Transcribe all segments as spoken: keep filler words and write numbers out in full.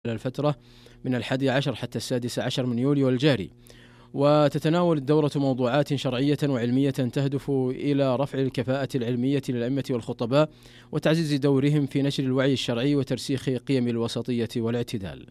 الفترة من الحادي عشر حتى السادس عشر من يوليو الجاري. وتتناول الدورة موضوعات شرعية وعلمية تهدف إلى رفع الكفاءة العلمية للأئمة والخطباء وتعزيز دورهم في نشر الوعي الشرعي وترسيخ قيم الوسطية والاعتدال.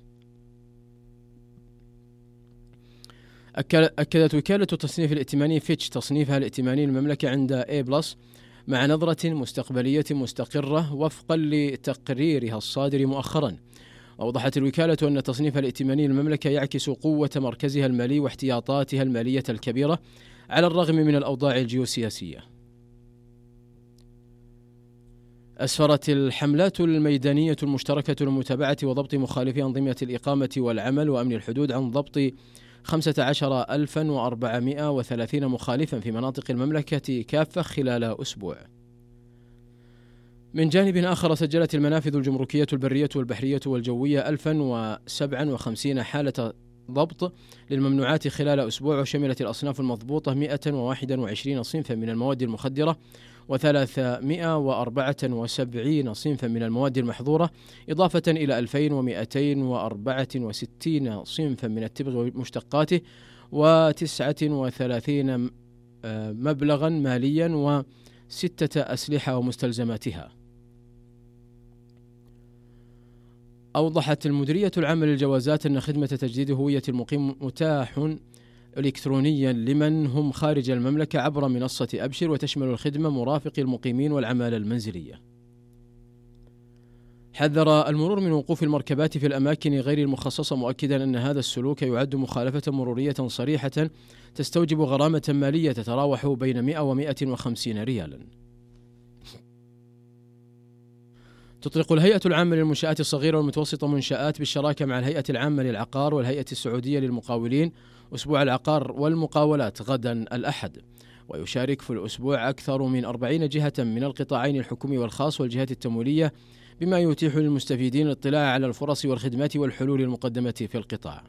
أكدت وكالة تصنيف الائتماني فيتش تصنيفها الائتماني للمملكة عند A+ مع نظرة مستقبلية مستقرة وفقا لتقريرها الصادر مؤخرا. أوضحت الوكالة أن تصنيف الائتماني للمملكة يعكس قوة مركزها المالي واحتياطاتها المالية الكبيرة على الرغم من الأوضاع الجيوسياسية. أسفرت الحملات الميدانية المشتركة لمتابعة وضبط مخالفي أنظمة الإقامة والعمل وأمن الحدود عن ضبط خمسة عشر ألفا وأربعمائة وثلاثين مخالفا في مناطق المملكة كافة خلال أسبوع. من جانب آخر سجلت المنافذ الجمركية البرية والبحرية والجوية ألفا وسبعة وخمسين حالة ضبط للممنوعات خلال أسبوع، وشملت الأصناف المضبوطة مئة وواحد وعشرين صنفا من المواد المخدرة وثلاثمائة وأربعة وسبعين صنفا من المواد المحظورة، إضافة إلى ألفين ومئتين وأربعة وستين صنفا من التبغ ومشتقاته وتسعة وثلاثين مبلغا ماليا وستة أسلحة ومستلزماتها. أوضحت المديرية العامة للجوازات أن خدمة تجديد هوية المقيم متاح إلكترونيا لمن هم خارج المملكة عبر منصة أبشر، وتشمل الخدمة مرافق المقيمين والعمالة المنزلية. حذر المرور من وقوف المركبات في الأماكن غير المخصصة، مؤكدا أن هذا السلوك يعد مخالفة مرورية صريحة تستوجب غرامة مالية تتراوح بين مئة ومئة وخمسين ريالا. تطلق الهيئة العامة للمنشآت الصغيرة والمتوسطة منشآت بالشراكة مع الهيئة العامة للعقار والهيئة السعودية للمقاولين أسبوع العقار والمقاولات غدا الأحد، ويشارك في الأسبوع أكثر من أربعين جهة من القطاعين الحكومي والخاص والجهات التمويلية، بما يتيح للمستفيدين الاطلاع على الفرص والخدمات والحلول المقدمة في القطاع.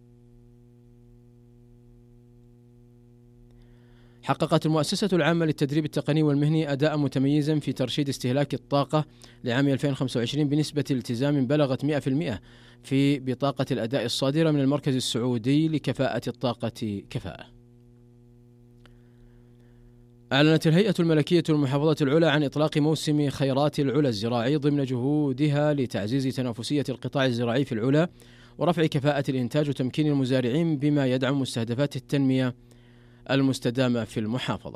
حققت المؤسسة العامة للتدريب التقني والمهني أداء متميزا في ترشيد استهلاك الطاقة لعام ألفين وخمسة وعشرين بنسبة التزام بلغت مئة بالمئة في بطاقة الأداء الصادرة من المركز السعودي لكفاءة الطاقة كفاءة. أعلنت الهيئة الملكية للمحافظة العلى عن إطلاق موسم خيرات العلا الزراعي ضمن جهودها لتعزيز تنافسية القطاع الزراعي في العلا ورفع كفاءة الإنتاج وتمكين المزارعين، بما يدعم مستهدفات التنمية المستدامة في المحافظة.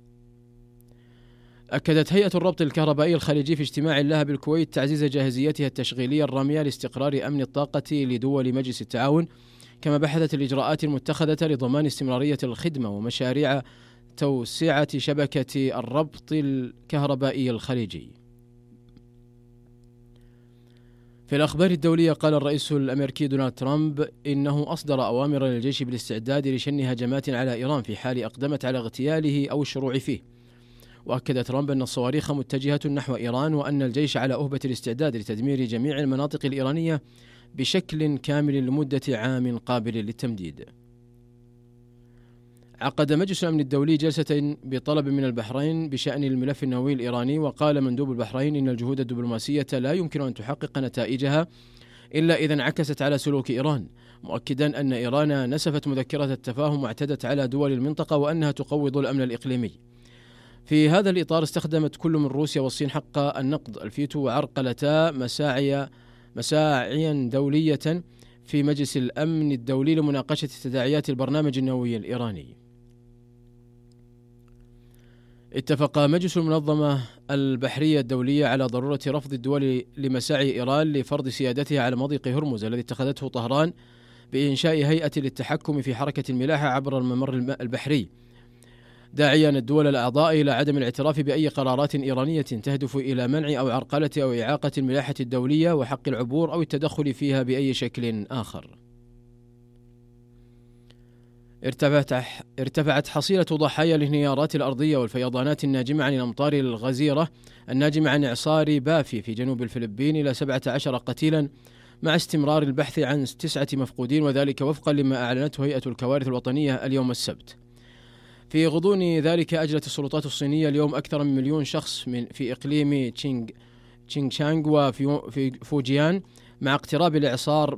أكدت هيئة الربط الكهربائي الخليجي في اجتماع لها بالكويت تعزيز جاهزيتها التشغيلية الرامية لاستقرار أمن الطاقة لدول مجلس التعاون، كما بحثت الإجراءات المتخذة لضمان استمرارية الخدمة ومشاريع توسعة شبكة الربط الكهربائي الخليجي. في الأخبار الدولية، قال الرئيس الأمريكي دونالد ترامب إنه أصدر أوامر للجيش بالاستعداد لشن هجمات على إيران في حال أقدمت على اغتياله أو الشروع فيه. وأكد ترامب أن الصواريخ متجهة نحو إيران وأن الجيش على أهبة الاستعداد لتدمير جميع المناطق الإيرانية بشكل كامل لمدة عام قابل للتمديد. عقد مجلس الأمن الدولي جلسة بطلب من البحرين بشأن الملف النووي الإيراني، وقال مندوب البحرين إن الجهود الدبلوماسية لا يمكن أن تحقق نتائجها إلا إذا انعكست على سلوك إيران، مؤكدا أن إيران نسفت مذكرة التفاهم واعتدت على دول المنطقة وأنها تقوض الأمن الإقليمي. في هذا الإطار استخدمت كل من روسيا والصين حق النقد الفيتو وعرقلتا مساعي مساعيا دولية في مجلس الأمن الدولي لمناقشة تداعيات البرنامج النووي الإيراني. اتفق مجلس المنظمة البحرية الدولية على ضرورة رفض الدول لمساعي إيران لفرض سيادتها على مضيق هرمز الذي اتخذته طهران بإنشاء هيئة للتحكم في حركة الملاحة عبر الممر البحري، داعيا الدول الأعضاء إلى عدم الاعتراف بأي قرارات إيرانية تهدف إلى منع أو عرقلة أو إعاقة الملاحة الدولية وحق العبور أو التدخل فيها بأي شكل آخر. ارتفعت ارتفعت حصيلة ضحايا الانهيارات الأرضية والفيضانات الناجمة عن الأمطار الغزيرة الناجمة عن إعصار بافي في جنوب الفلبين إلى سبعة عشر قتيلا، مع استمرار البحث عن تسعة مفقودين، وذلك وفقا لما أعلنته هيئة الكوارث الوطنية اليوم السبت. في غضون ذلك أجرت السلطات الصينية اليوم أكثر من مليون شخص من في إقليم تشينغ تشينغشانغ وفي فوجيان مع اقتراب الإعصار